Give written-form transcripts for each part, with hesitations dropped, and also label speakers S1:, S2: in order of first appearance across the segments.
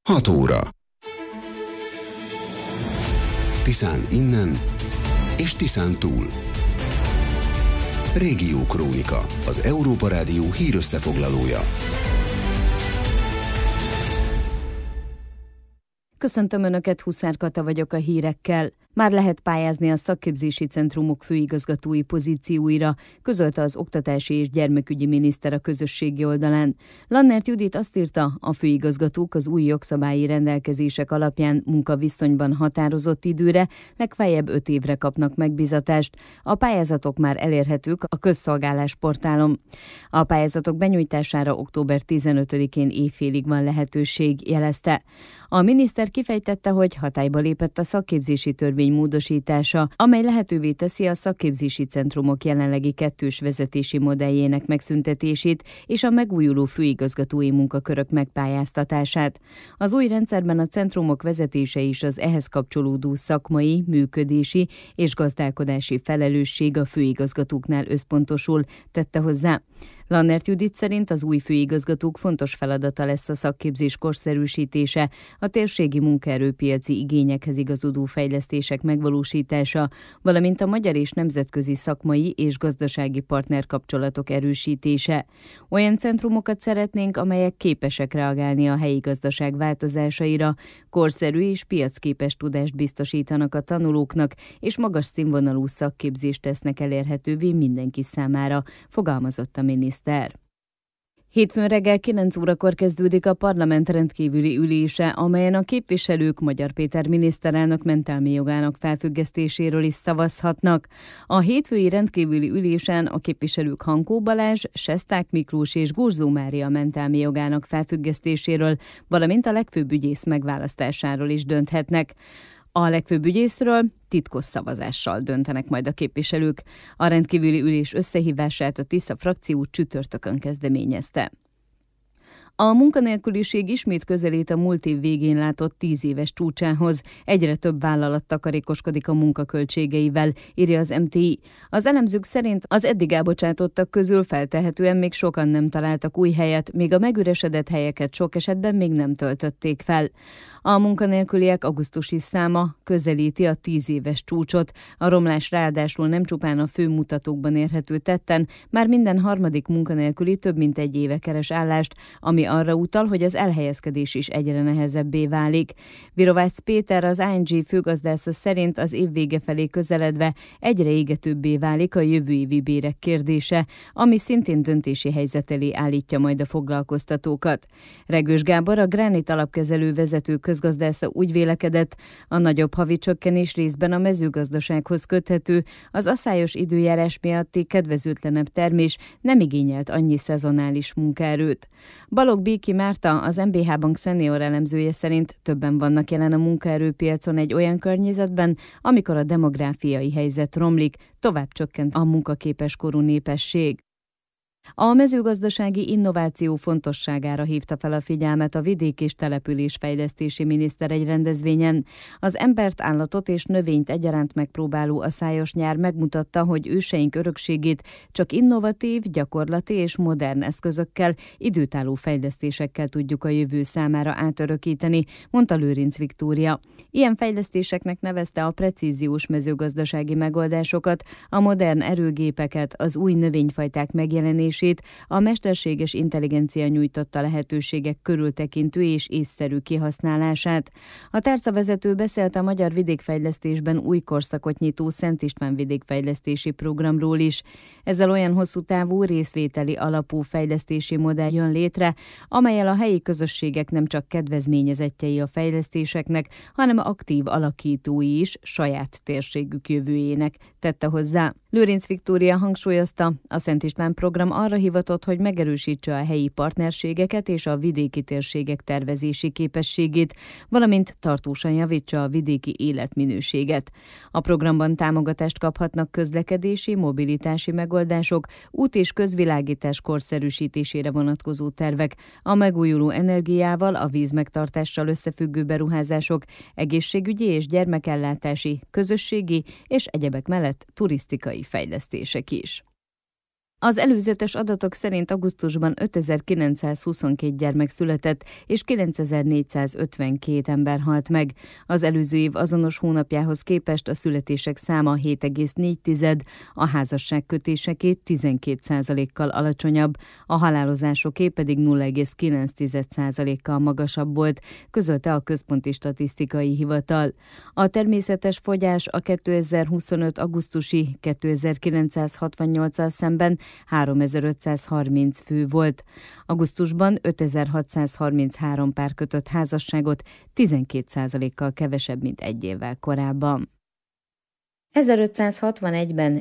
S1: 6 óra. Tiszán innen és Tiszán túl. Régiókrónika, az Európa Rádió hírösszefoglalója.
S2: Köszöntöm Önöket, Huszár Kata vagyok a hírekkel. Már lehet pályázni a szakképzési centrumok főigazgatói pozícióira, közölte az oktatási és gyermekügyi miniszter a közösségi oldalán. Lannert Judit azt írta, a főigazgatók az új jogszabályi rendelkezések alapján munkaviszonyban határozott időre, legfeljebb 5 évre kapnak megbízatást. A pályázatok már elérhetők a közszolgálás portálon. A pályázatok benyújtására október 15-én éjfélig van lehetőség, jelezte. A miniszter kifejtette, hogy hatályba lépett a szakképzési törvény módosítása, amely lehetővé teszi a szakképzési centrumok jelenlegi kettős vezetési modelljének megszüntetését és a megújuló főigazgatói munkakörök megpályáztatását. Az új rendszerben a centrumok vezetése és az ehhez kapcsolódó szakmai, működési és gazdálkodási felelősség a főigazgatóknál összpontosul, tette hozzá. Lannert Judit szerint az új főigazgatók fontos feladata lesz a szakképzés korszerűsítése, a térségi munkaerőpiaci igényekhez igazodó fejlesztések megvalósítása, valamint a magyar és nemzetközi szakmai és gazdasági partnerkapcsolatok erősítése. Olyan centrumokat szeretnénk, amelyek képesek reagálni a helyi gazdaság változásaira, korszerű és piacképes tudást biztosítanak a tanulóknak, és magas színvonalú szakképzést tesznek elérhetővé mindenki számára, fogalmazott a miniszter. Hétfőn reggel 9 órakor kezdődik a parlament rendkívüli ülése, amelyen a képviselők Magyar Péter miniszterelnök mentelmi jogának felfüggesztéséről is szavazhatnak. A hétfői rendkívüli ülésen a képviselők Hankó Balázs, Sesták Miklós és Gurzó Mária mentelmi jogának felfüggesztéséről, valamint a legfőbb ügyész megválasztásáról is dönthetnek. A legfőbb ügyészről titkos szavazással döntenek majd a képviselők. A rendkívüli ülés összehívását a Tisza frakció csütörtökön kezdeményezte. A munkanélküliség ismét közelít a múlt év végén látott 10 éves csúcsához. Egyre több vállalat takarékoskodik a munkaköltségeivel, írja az MTI. Az elemzők szerint az eddig elbocsátottak közül feltehetően még sokan nem találtak új helyet, még a megüresedett helyeket sok esetben még nem töltötték fel. A munkanélküliek augusztusi száma közelíti a 10 éves csúcsot. A romlás ráadásul nem csupán a fő mutatókban érhető tetten, már minden harmadik munkanélküli több mint 1 éve keres állást, ami arra utal, hogy az elhelyezkedés is egyre nehezebbé válik. Virovácz Péter, az ING főgazdásza szerint az év vége felé közeledve egyre égetőbbé válik a jövő évi bérek kérdése, ami szintén döntési helyzet elé állítja majd a foglalkoztatókat. Regős Gábor, a Gránit alapkezelő vezető közgazdásza úgy vélekedett, a nagyobb havi csökkenés részben a mezőgazdasághoz köthető, az aszályos időjárás miatti kedvezőtlenebb termés nem igényelt annyi szezonális munkaerőt. Balogh Béki Márta, az MBH Bank szenior elemzője szerint többen vannak jelen a munkaerőpiacon egy olyan környezetben, amikor a demográfiai helyzet romlik, tovább csökkent a munkaképes korú népesség. A mezőgazdasági innováció fontosságára hívta fel a figyelmet a vidék- és településfejlesztési miniszter egy rendezvényen. Az embert, állatot és növényt egyaránt megpróbáló a szájos nyár megmutatta, hogy őseink örökségét csak innovatív, gyakorlati és modern eszközökkel, időtálló fejlesztésekkel tudjuk a jövő számára átörökíteni, mondta Lőrinc Viktória. Ilyen fejlesztéseknek nevezte a precíziós mezőgazdasági megoldásokat, a modern erőgépeket, az új növényfajták megjelenését, a mesterséges intelligencia nyújtotta lehetőségek körültekintő és észszerű kihasználását. A tárcavezető beszélt a magyar vidékfejlesztésben új korszakot nyitó Szent István vidékfejlesztési programról is. Ezzel olyan hosszú távú részvételi alapú fejlesztési modell jön létre, amellyel a helyi közösségek nem csak kedvezményezettjei a fejlesztéseknek, hanem aktív alakítói is saját térségük jövőjének, tette hozzá. Lőrinc Viktória hangsúlyozta, a Szent István program arra hivatott, hogy megerősítse a helyi partnerségeket és a vidéki térségek tervezési képességét, valamint tartósan javítsa a vidéki életminőséget. A programban támogatást kaphatnak közlekedési, mobilitási megoldások, út- és közvilágítás korszerűsítésére vonatkozó tervek, a megújuló energiával, a vízmegtartással összefüggő beruházások, egészségügyi és gyermekellátási, közösségi és egyebek mellett turisztikai fejlesztések is. Az előzetes adatok szerint augusztusban 5922 gyermek született, és 9452 ember halt meg. Az előző év azonos hónapjához képest a születések száma 7,4, a házasságkötéseké 12%-kal alacsonyabb, a halálozásoké pedig 0,9%-kal magasabb volt, közölte a Központi Statisztikai Hivatal. A természetes fogyás a 2025. augusztusi 2968-al szemben 3530 fő volt. Augusztusban 5633 pár kötött házasságot, 12%-kal kevesebb, mint egy évvel korábban. 1561-ben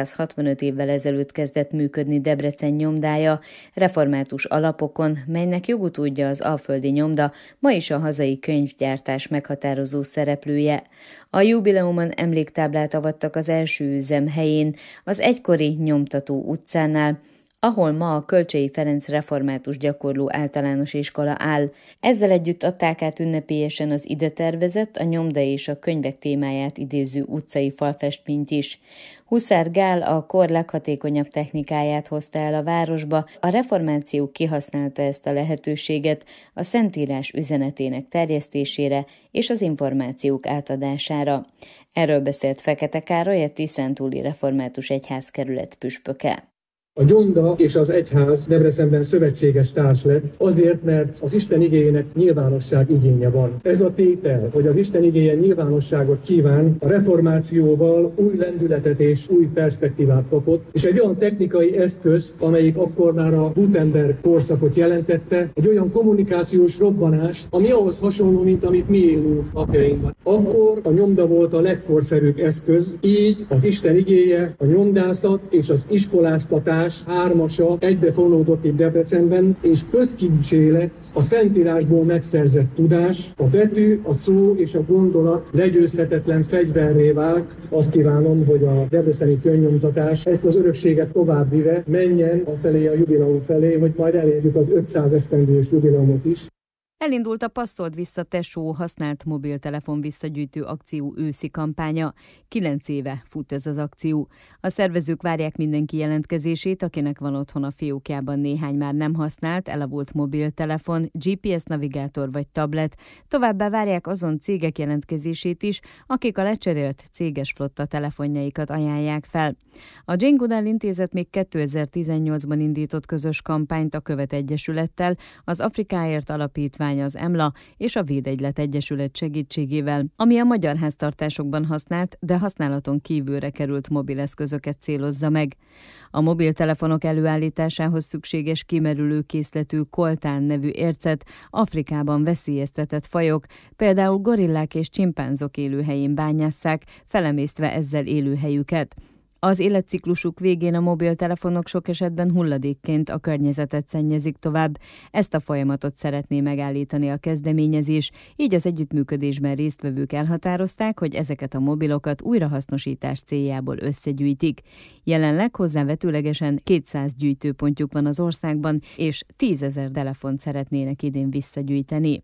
S2: 465 évvel ezelőtt kezdett működni Debrecen nyomdája, református alapokon, melynek jogutódja az alföldi nyomda, ma is a hazai könyvgyártás meghatározó szereplője. A jubileumon emléktáblát avattak az első üzem helyén, az egykori Nyomtató utcánál, ahol ma a Kölcsey Ferenc református gyakorló általános iskola áll. Ezzel együtt adták át ünnepélyesen az ide tervezett, a nyomda és a könyvek témáját idéző utcai falfestményt is. Huszár Gál a kor leghatékonyabb technikáját hozta el a városba, a reformáció kihasználta ezt a lehetőséget a Szentírás üzenetének terjesztésére és az információk átadására. Erről beszélt Fekete Károly, a Tiszántúli Református Egyházkerület püspöke.
S3: A nyomda és az egyház Debrecenben szövetséges társ lett, azért, mert az Isten igéjének nyilvánosság igénye van. Ez a tétel, hogy az Isten igéje nyilvánosságot kíván, a reformációval új lendületet és új perspektívát kapott, és egy olyan technikai eszköz, amelyik akkor már a Gutenberg korszakot jelentette, egy olyan kommunikációs robbanást, ami ahhoz hasonló, mint amit mi élünk napjainkban. Akkor a nyomda volt a legkorszerűbb eszköz, így az Isten igéje, a nyomdászat és az iskoláztatás hármasa egybe fonódott itt Debrecenben, és közkincsé lett a Szentírásból megszerzett tudás, a betű, a szó és a gondolat legyőzhetetlen fegyverré vált. Azt kívánom, hogy a debreceni könyvnyomtatás ezt az örökséget tovább vive, menjen afelé a jubileum felé, hogy majd elérjük az 500 esztendős jubileumot is.
S2: Elindult a Passzold vissza tesó használt mobiltelefon visszagyűjtő akció őszi kampánya. 9 éve fut ez az akció. A szervezők várják mindenki jelentkezését, akinek van otthon a fiókjában néhány már nem használt, elavult mobiltelefon, GPS navigátor vagy tablet. Továbbá várják azon cégek jelentkezését is, akik a lecserélt céges flotta telefonjaikat ajánlják fel. A Jane Goodall Intézet még 2018-ban indított közös kampányt a Követ Egyesülettel, az Afrikáért Alapítvány, az EMLA és a Védegylet Egyesület segítségével, ami a magyar háztartásokban használt, de használaton kívülre került mobileszközöket célozza meg. A mobiltelefonok előállításához szükséges kimerülő készletű koltán nevű ércet Afrikában veszélyeztetett fajok, például gorillák és csimpánzok élőhelyén bányásszák, felemésztve ezzel élőhelyüket. Az életciklusuk végén a mobiltelefonok sok esetben hulladékként a környezetet szennyezik tovább. Ezt a folyamatot szeretné megállítani a kezdeményezés, így az együttműködésben résztvevők elhatározták, hogy ezeket a mobilokat újrahasznosítás céljából összegyűjtik. Jelenleg hozzávetőlegesen 200 gyűjtőpontjuk van az országban, és 10 000 telefont szeretnének idén visszagyűjteni.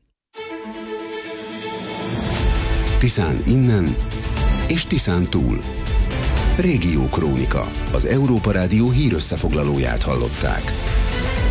S1: Tiszán innen és Tiszán túl. Régiókrónika, az Európa Rádió hírösszefoglalóját hallották.